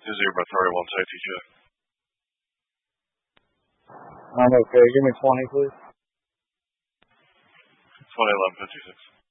Is your authority 1 safety check? I'm okay. Give me 20, please. 201156.